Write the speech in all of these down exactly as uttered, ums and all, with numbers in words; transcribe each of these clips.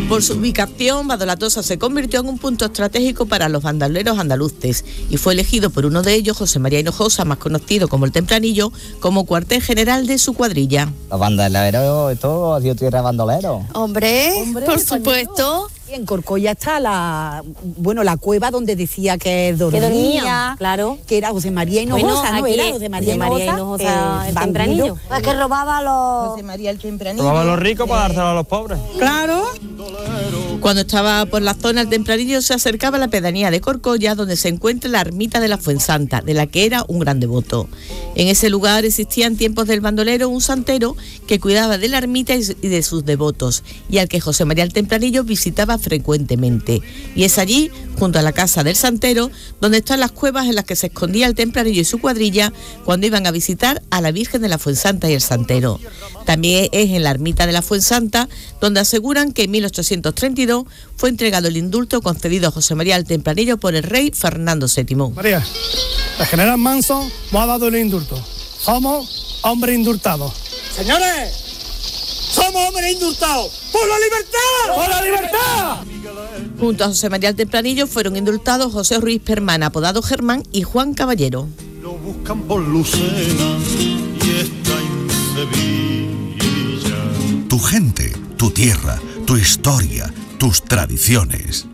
Por su ubicación, Badolatosa se convirtió en un punto estratégico para los bandoleros andaluces y fue elegido por uno de ellos, José María Hinojosa, más conocido como el Tempranillo, como cuartel general de su cuadrilla. Los bandoleros, esto ha sido tierra de bandoleros. Hombre, Hombre, por supuesto. Y en Corcolla está la, bueno, la cueva donde decía que dormía, Que dormía, claro. que era José María Hinojosa, Bueno, ¿no? aquí Era José María José María Hinojosa, Hinojosa, el Tempranillo. Es que robaba a los... José María el Tempranillo. Robaba a los ricos para dárselo a los pobres. Claro. Cuando estaba por la zona, el Tempranillo se acercaba a la pedanía de Corcolla, donde se encuentra la ermita de la Fuensanta, de la que era un gran devoto. En ese lugar existía en tiempos del bandolero un santero que cuidaba de la ermita y de sus devotos, y al que José María el Tempranillo visitaba frecuentemente. Y es allí, junto a la casa del santero, donde están las cuevas en las que se escondía el Tempranillo y su cuadrilla cuando iban a visitar a la Virgen de la Fuensanta y el santero. También es en la ermita de la Fuensanta donde aseguran que en mil ochocientos treinta y dos fue entregado el indulto concedido a José María el Tempranillo por el rey Fernando séptimo. María, el general Manso nos ha dado el indulto. Somos hombres indultados. Señores, somos hombres indultados. ¡Por la libertad! ¡Por la libertad! Junto a José María el Tempranillo fueron indultados José Ruiz Permán, apodado Germán, y Juan Caballero. Lo buscan por Lucena y está en Sevilla. Tu gente, tu tierra, tu historia, tus tradiciones.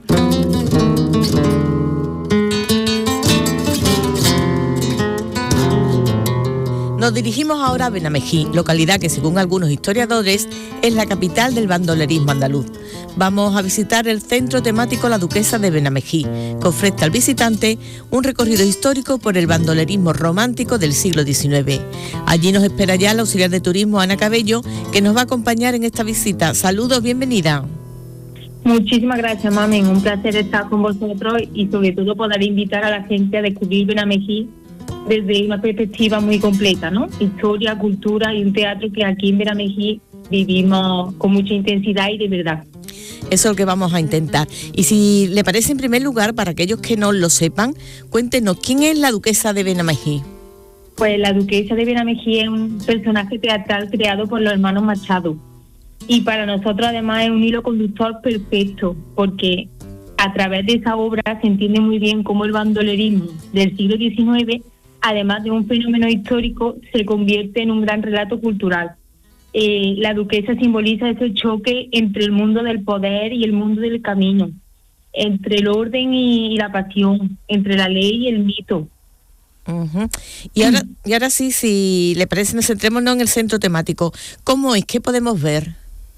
Nos dirigimos ahora a Benamejí, localidad que según algunos historiadores es la capital del bandolerismo andaluz. Vamos a visitar el centro temático La Duquesa de Benamejí, que ofrece al visitante un recorrido histórico por el bandolerismo romántico del siglo diecinueve. Allí nos espera ya la auxiliar de turismo Ana Cabello, que nos va a acompañar en esta visita. Saludos, bienvenida. Muchísimas gracias, Mami. Un placer estar con vosotros y sobre todo poder invitar a la gente a descubrir Benamejí desde una perspectiva muy completa, ¿no? Historia, cultura y un teatro que aquí en Benamejí vivimos con mucha intensidad y de verdad. Eso es lo que vamos a intentar. Y si le parece, en primer lugar, para aquellos que no lo sepan, cuéntenos, ¿quién es la Duquesa de Benamejí? Pues la Duquesa de Benamejí es un personaje teatral creado por los hermanos Machado. Y para nosotros además es un hilo conductor perfecto, porque a través de esa obra se entiende muy bien cómo el bandolerismo del siglo diecinueve, además de un fenómeno histórico, se convierte en un gran relato cultural. Eh, la duquesa simboliza ese choque entre el mundo del poder y el mundo del camino, entre el orden y, y la pasión, entre la ley y el mito. Uh-huh. Y ahora, y ahora sí, si le parece, nos centrémonos en el centro temático. ¿Cómo es? ¿Qué podemos ver?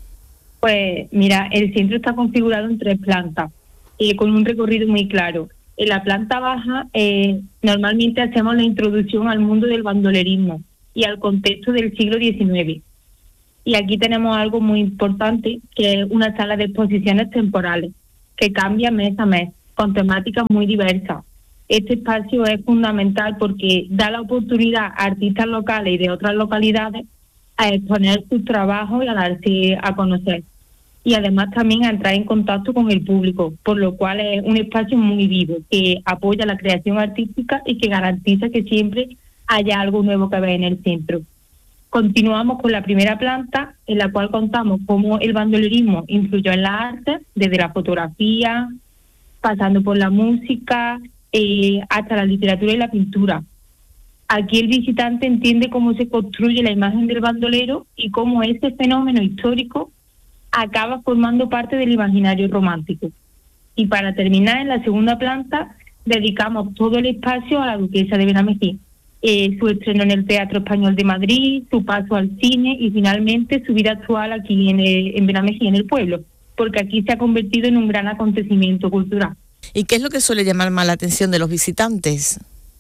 Pues mira, el centro está configurado en tres plantas, eh, con un recorrido muy claro. En la planta baja eh, normalmente hacemos la introducción al mundo del bandolerismo y al contexto del siglo diecinueve. Y aquí tenemos algo muy importante, que es una sala de exposiciones temporales, que cambia mes a mes, con temáticas muy diversas. Este espacio es fundamental porque da la oportunidad a artistas locales y de otras localidades a exponer sus trabajos y a darse a conocer. Y además también a entrar en contacto con el público, por lo cual es un espacio muy vivo, que apoya la creación artística y que garantiza que siempre haya algo nuevo que ver en el centro. Continuamos con la primera planta, en la cual contamos cómo el bandolerismo influyó en la arte, desde la fotografía, pasando por la música, eh, hasta la literatura y la pintura. Aquí el visitante entiende cómo se construye la imagen del bandolero y cómo ese fenómeno histórico acaba formando parte del imaginario romántico. Y para terminar, en la segunda planta, dedicamos todo el espacio a la Duquesa de Benamejí. Eh, su estreno en el Teatro Español de Madrid, su paso al cine y finalmente su vida actual aquí en, el, en Benamejí, en el pueblo, porque aquí se ha convertido en un gran acontecimiento cultural. ¿Y qué es lo que suele llamar más la atención de los visitantes?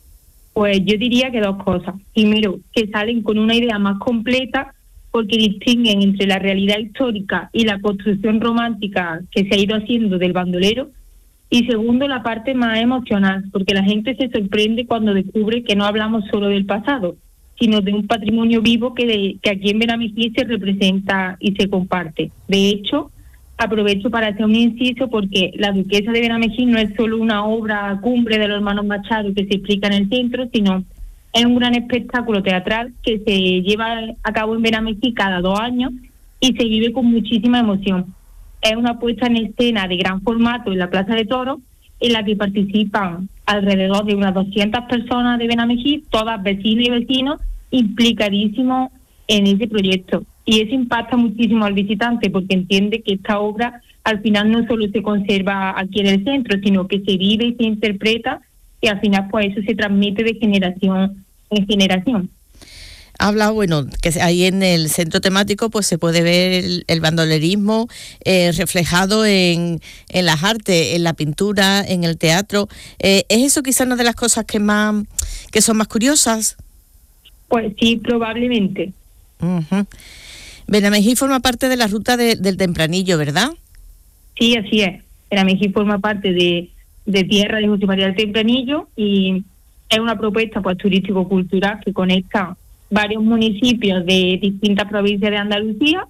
Pues yo diría que dos cosas. Primero, que salen con una idea más completa porque distinguen entre la realidad histórica y la construcción romántica que se ha ido haciendo del bandolero. Y segundo, la parte más emocional, porque la gente se sorprende cuando descubre que no hablamos solo del pasado, sino de un patrimonio vivo que, de, que aquí en Benamejí se representa y se comparte. De hecho, aprovecho para hacer un inciso porque La Duquesa de Benamejí no es solo una obra cumbre de los hermanos Machado que se explica en el centro, sino es un gran espectáculo teatral que se lleva a cabo en Benamejí cada dos años y se vive con muchísima emoción. es una puesta en escena de gran formato en la Plaza de Toros, en la que participan alrededor de unas doscientas personas de Benamejí, todas vecinas y vecinos, implicadísimos en ese proyecto. Y eso impacta muchísimo al visitante, porque entiende que esta obra al final no solo se conserva aquí en el centro, sino que se vive y se interpreta, y al final pues eso se transmite de generación en generación. Habla, bueno, que ahí en el centro temático pues se puede ver el, el bandolerismo eh, reflejado en, en las artes, en la pintura, en el teatro. Eh, ¿Es eso quizás una de las cosas que más que son más curiosas? Pues sí, probablemente. Uh-huh. Benamejí forma parte de la ruta de, del Tempranillo, ¿verdad? Sí, así es. Benamejí forma parte de, de Tierra de José María del Tempranillo y es una propuesta pues turístico-cultural que conecta varios municipios de distintas provincias de Andalucía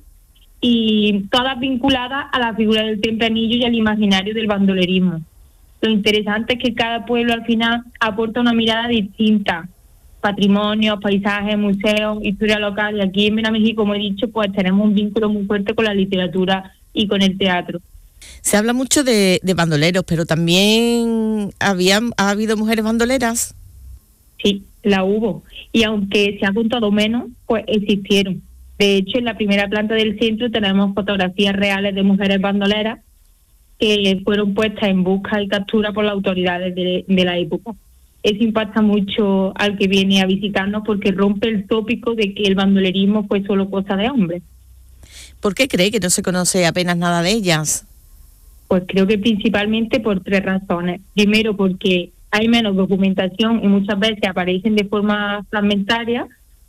y todas vinculadas a la figura del Tempranillo y al imaginario del bandolerismo. Lo interesante es que cada pueblo al final aporta una mirada distinta, patrimonio, paisajes, museos, historia local, y aquí en Benamejí, como he dicho, pues tenemos un vínculo muy fuerte con la literatura y con el teatro. Se habla mucho de, de bandoleros, pero también había, ¿ha habido mujeres bandoleras? Sí, la hubo. Y aunque se ha contado menos, pues existieron. De hecho, en la primera planta del centro tenemos fotografías reales de mujeres bandoleras que fueron puestas en busca y captura por las autoridades de, de la época. Eso impacta mucho al que viene a visitarnos porque rompe el tópico de que el bandolerismo fue solo cosa de hombres. ¿Por qué cree que no se conoce apenas nada de ellas? Pues creo que principalmente por tres razones. Primero, porque hay menos documentación y muchas veces aparecen de forma fragmentaria.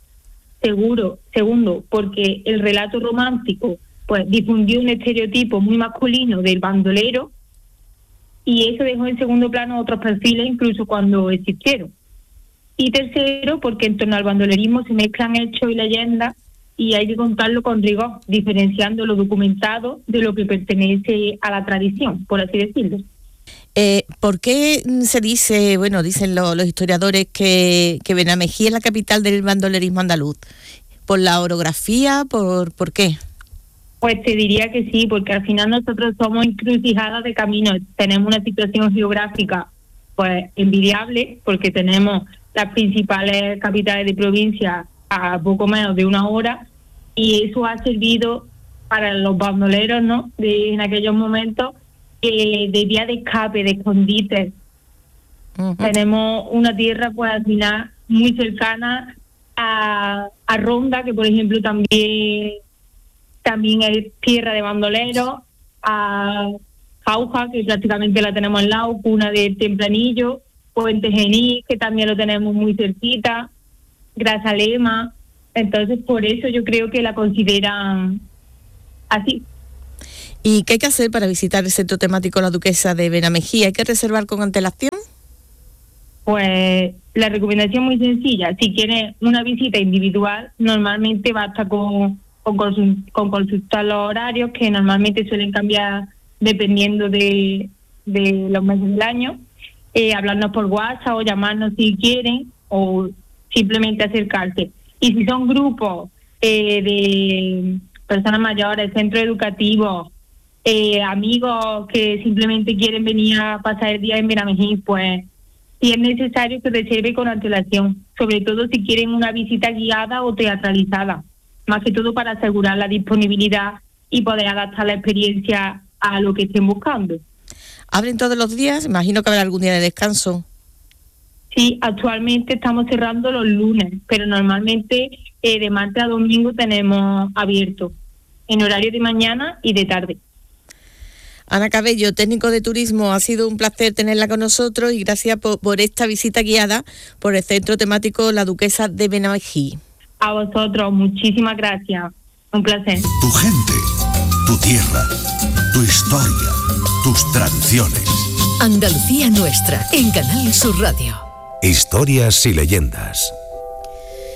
Seguro, segundo, porque el relato romántico pues difundió un estereotipo muy masculino del bandolero y eso dejó en segundo plano otros perfiles incluso cuando existieron. Y tercero, porque en torno al bandolerismo se mezclan hechos y leyendas y hay que contarlo con rigor, diferenciando lo documentado de lo que pertenece a la tradición, por así decirlo. Eh, ¿Por qué se dice, bueno, dicen lo, los historiadores que, que Benamejí es la capital del bandolerismo andaluz? ¿Por la orografía? ¿Por, por qué? Pues te diría que sí, porque al final nosotros somos encrucijadas de caminos. Tenemos una situación geográfica pues envidiable, porque tenemos las principales capitales de provincia a poco menos de una hora, y eso ha servido para los bandoleros, ¿no?, de, en aquellos momentos, eh, de vía de escape, de escondite. Uh-huh. Tenemos una tierra, pues al final, muy cercana a, a Ronda, que por ejemplo también, también es tierra de bandoleros, a Jauja, que prácticamente la tenemos al lado, cuna del Tempranillo, Puente Genil, que también lo tenemos muy cerquita, Grazalema. Entonces por eso yo creo que la consideran así. ¿Y qué hay que hacer para visitar el centro temático La Duquesa de Benamejí? ¿Hay que reservar con antelación? Pues la recomendación muy sencilla. Si quieres una visita individual, normalmente basta con, con, consult, con consultar los horarios, que normalmente suelen cambiar dependiendo de, de los meses del año. Eh, hablarnos por WhatsApp o llamarnos si quieren, o simplemente acercarse. Y si son grupos eh, de personas mayores, centros educativos, eh, amigos que simplemente quieren venir a pasar el día en Benamejí, pues sí es necesario que reserve con antelación, sobre todo si quieren una visita guiada o teatralizada, más que todo para asegurar la disponibilidad y poder adaptar la experiencia a lo que estén buscando. ¿Abren todos los días? Imagino que habrá algún día de descanso. Sí, actualmente estamos cerrando los lunes, pero normalmente eh, de martes a domingo tenemos abierto, en horario de mañana y de tarde. Ana Cabello, técnico de turismo, ha sido un placer tenerla con nosotros y gracias por, por esta visita guiada por el centro temático La Duquesa de Benamejí. A vosotros, muchísimas gracias. Un placer. Tu gente, tu tierra, tu historia, tus tradiciones. Andalucía Nuestra, en Canal Sur Radio. Historias y leyendas.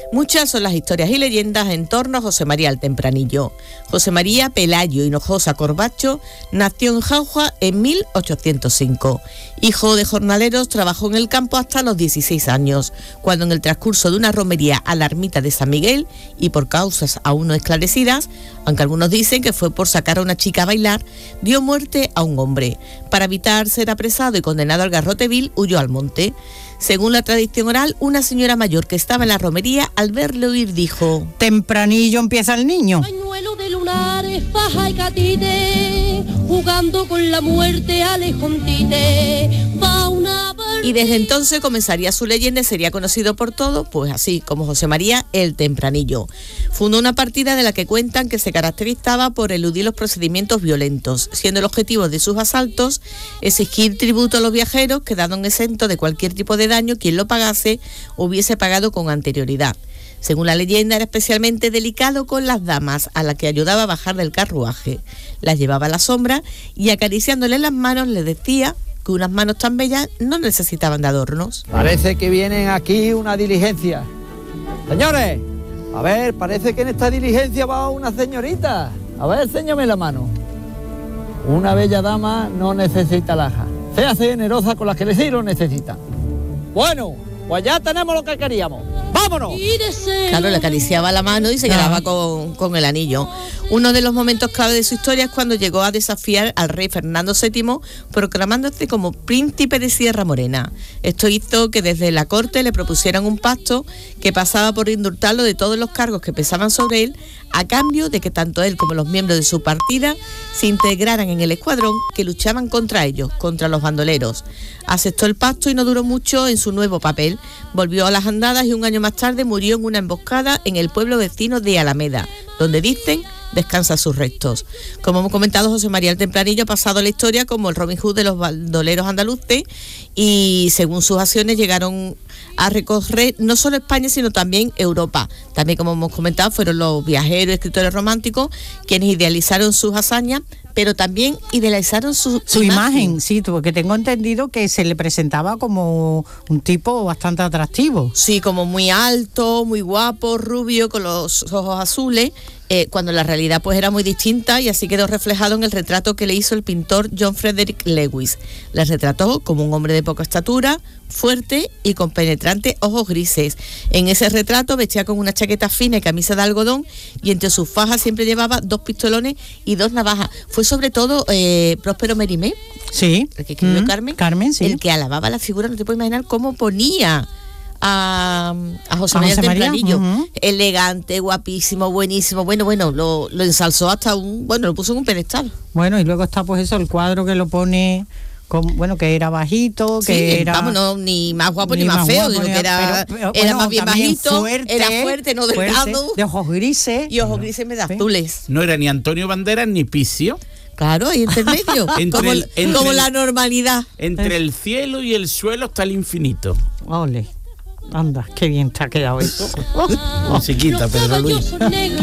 Muchas son las historias y leyendas en torno a José María el Tempranillo. José María Pelayo Hinojosa Corbacho nació en Jauja en mil ochocientos cinco. Hijo de jornaleros, trabajó en el campo hasta los dieciséis años, cuando en el transcurso de una romería a la ermita de San Miguel, y por causas aún no esclarecidas, aunque algunos dicen que fue por sacar a una chica a bailar, dio muerte a un hombre. Para evitar ser apresado y condenado al garrote vil, huyó al monte. Según la tradición oral, una señora mayor que estaba en la romería, al verle huir, dijo: tempranillo empieza el niño. Pañuelo de lunares, faja y catite, jugando con la muerte alejontite, va una... Y desde entonces comenzaría su leyenda y sería conocido por todos, pues así, como José María el Tempranillo. Fundó una partida de la que cuentan que se caracterizaba por eludir los procedimientos violentos, siendo el objetivo de sus asaltos exigir tributo a los viajeros, quedando exentos de cualquier tipo de daño quien lo pagase o hubiese pagado con anterioridad. Según la leyenda, era especialmente delicado con las damas, a las que ayudaba a bajar del carruaje. Las llevaba a la sombra y, acariciándole las manos, les decía que unas manos tan bellas no necesitaban de adornos. Parece que vienen aquí una diligencia. Señores, a ver, parece que en esta diligencia va una señorita. A ver, enséñame la mano. Una bella dama no necesita alhaja. Séase generosa con las que sí lo necesitan. Bueno, pues ya tenemos lo que queríamos. ¡Vámonos! Claro, le acariciaba la mano y se quedaba ah. con, con el anillo. Uno de los momentos clave de su historia es cuando llegó a desafiar al rey Fernando séptimo, proclamándose como príncipe de Sierra Morena. Esto hizo que desde la corte le propusieran un pacto que pasaba por indultarlo de todos los cargos que pesaban sobre él, a cambio de que tanto él como los miembros de su partida se integraran en el escuadrón que luchaban contra ellos, contra los bandoleros. Aceptó el pacto y no duró mucho en su nuevo papel. Volvió a las andadas y un año más tarde murió en una emboscada en el pueblo vecino de Alameda, donde dicen descansa sus restos. Como hemos comentado, José María el Tempranillo ha pasado a la historia como el Robin Hood de los bandoleros andaluces y según sus acciones llegaron a recorrer no solo España sino también Europa. También, como hemos comentado, fueron los viajeros y escritores románticos quienes idealizaron sus hazañas, pero también idealizaron su, su imagen. imagen. Sí, porque tengo entendido que se le presentaba como un tipo bastante atractivo. Sí, como muy alto, muy guapo, rubio, con los ojos azules. Eh, cuando la realidad pues era muy distinta, y así quedó reflejado en el retrato que le hizo el pintor John Frederick Lewis. Le retrató como un hombre de poca estatura, fuerte y con penetrantes ojos grises. En ese retrato vestía con una chaqueta fina y camisa de algodón, y entre sus fajas siempre llevaba dos pistolones y dos navajas. Fue sobre todo eh, Próspero Mérimée, sí, el que escribió mm, Carmen, Carmen sí. el que alababa la figura. No te puedes imaginar cómo ponía A, a José María el Tempranillo, uh-huh. elegante, guapísimo, buenísimo, bueno, bueno, lo, lo ensalzó hasta un, bueno, lo puso en un pedestal. Bueno, y luego está pues eso, el cuadro que lo pone, con, bueno, que era bajito, que sí, era... Vamos, no, ni más guapo ni, ni más feo, sino que era, pero, pero, era bueno, más bien bajito, fuerte, era fuerte, no delgado. De ojos grises. Y ojos grises medio azules. No era ni Antonio Banderas ni Picio. Claro, ahí entre medio, entre como, el, entre como el, la normalidad. Entre el cielo y el suelo está el infinito. Ole. Anda, qué bien te ha quedado eso. Musiquita, Pedro Luis.